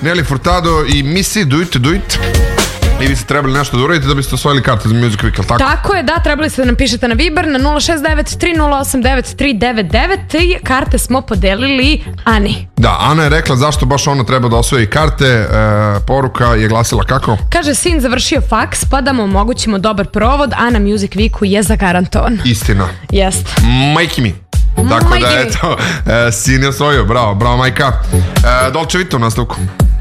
Nelly Furtado i Missy, Do It. I vi ste trebali nešto da uradite da biste osvojili karte za Music Week, tako? Tako je, da, trebali ste da nam pišete na Viber na 069-308-9399 i karte smo podelili Ani. Da, Ana je rekla zašto baš ona treba da osvoji karte. Poruka je glasila kako? Kaže, sin završio faks, pa da mu omogućimo dobar provod, a na Music Weeku je zagarantovan. Istina. Jeste. Majki mi. Tako da, eto, sin je osvojio, bravo majka. Dolce Vita u nastavku.